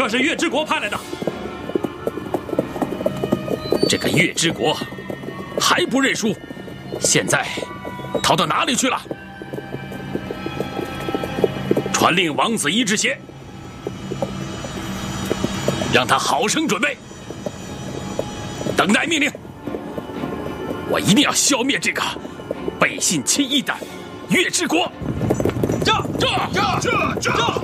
可是月之国派来的。 这个月之国还不认输，现在逃到哪里去了？传令王子一之邪，让他好生准备，等待命令。我一定要消灭这个背信弃义的月之国！ 这！